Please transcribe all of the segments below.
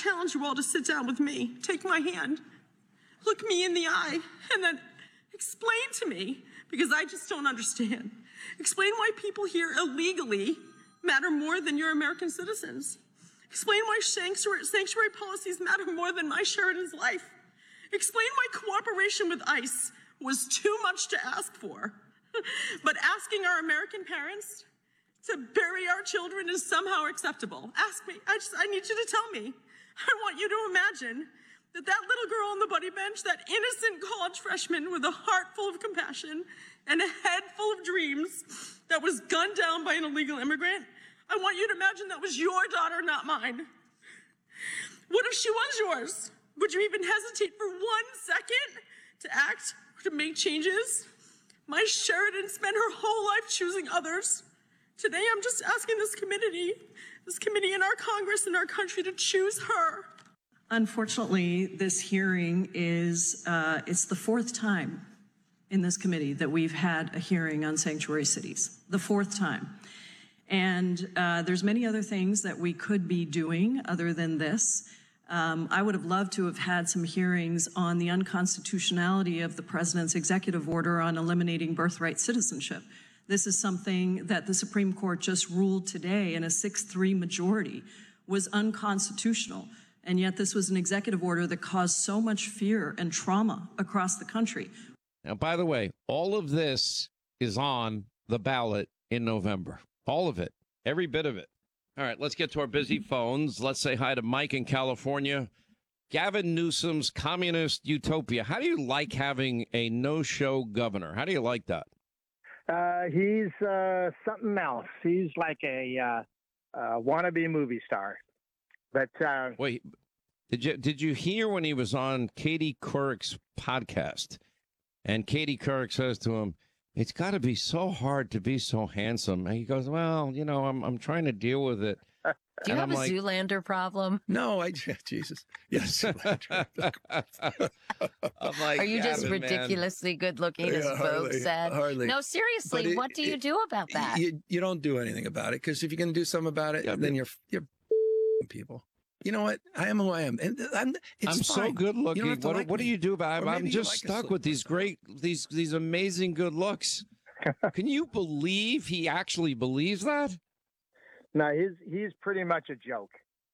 challenge you all to sit down with me, take my hand, look me in the eye, and then explain to me, because I just don't understand, explain why people here illegally matter more than your American citizens. Explain why sanctuary policies matter more than my Sheridan's life. Explain why cooperation with ICE was too much to ask for, but asking our American parents to bury our children is somehow acceptable. Ask me. I need you to tell me. I want you to imagine that little girl on the buddy bench, that innocent college freshman with a heart full of compassion and a head full of dreams that was gunned down by an illegal immigrant. I want you to imagine that was your daughter, not mine. What if she was yours? Would you even hesitate for 1 second to act, to make changes? My Sheridan spent her whole life choosing others. Today, I'm just asking this committee in our Congress, in our country, to choose her. Unfortunately, this hearing is, it's the fourth time in this committee that we've had a hearing on sanctuary cities, the fourth time. And there's many other things that we could be doing other than this. I would have loved to have had some hearings on the unconstitutionality of the president's executive order on eliminating birthright citizenship. This is something that the Supreme Court just ruled today in a 6-3 majority was unconstitutional. And yet this was an executive order that caused so much fear and trauma across the country. Now, by the way, all of this is on the ballot in November. All of it. Every bit of it. All right, let's get to our busy phones. Let's say hi to Mike in California. Gavin Newsom's communist utopia. How do you like having a no-show governor? How do you like that? He's something else. He's like a wannabe movie star. But wait, did you hear when he was on Katie Couric's podcast? And Katie Couric says to him, "It's got to be so hard to be so handsome." And he goes, "Well, you know, I'm trying to deal with it." Do you have a Zoolander problem? No, Jesus. Yes. I'm like, are you just ridiculously good looking, as Vogue said? Hardly. No, seriously, what do you do about that? You don't do anything about it, because if you're going to do something about it, then you're people. You know what? I am who I am, and I'm so good looking. What do you do about it? I'm just stuck with these these amazing good looks. Can you believe he actually believes that? No, he's pretty much a joke.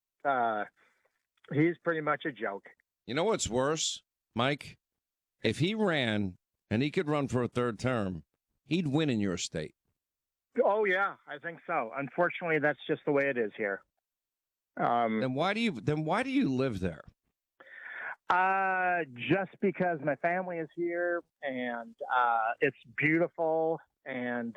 He's pretty much a joke. You know what's worse, Mike? If he ran and he could run for a third term, he'd win in your state. Oh yeah, I think so. Unfortunately, that's just the way it is here. Then why do you live there? Just because my family is here, and it's beautiful, and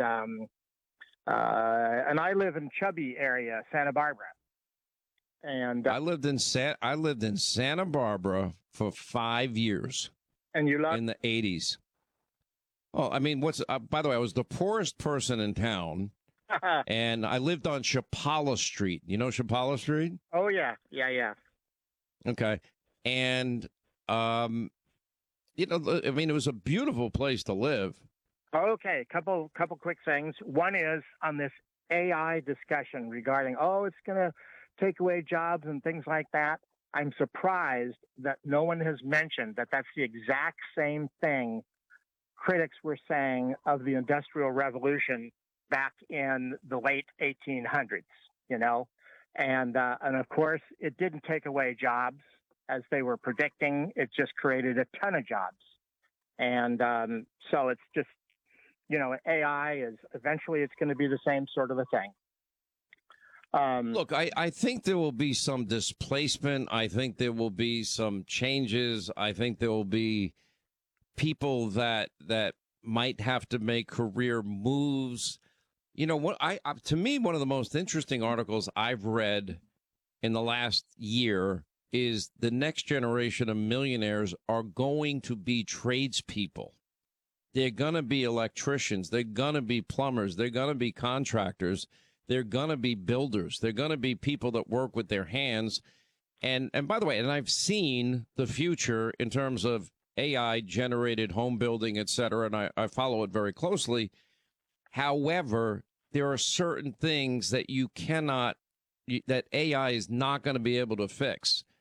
I live in Chubby area, Santa Barbara. And I lived in Santa Barbara for 5 years. And you loved in the 80s. Oh, I mean, by the way, I was the poorest person in town. And I lived on Chapala Street. You know Chapala Street? Oh, yeah. Yeah. Okay. And, I mean, it was a beautiful place to live. Okay. Couple quick things. One is on this AI discussion regarding, it's going to take away jobs and things like that. I'm surprised that no one has mentioned that that's the exact same thing critics were saying of the Industrial Revolution back in the late 1800s, and of course it didn't take away jobs as they were predicting. It just created a ton of jobs. And so it's just, AI is eventually it's going to be the same sort of a thing. Look, I think there will be some displacement. I think there will be some changes. I think there will be people that might have to make career moves. To me, one of the most interesting articles I've read in the last year is the next generation of millionaires are going to be tradespeople. They're going to be electricians. They're going to be plumbers. They're going to be contractors. They're going to be builders. They're going to be people that work with their hands. And by the way, and I've seen the future in terms of AI-generated home building, et cetera, and I follow it very closely. However, there are certain things that that AI is not going to be able to fix.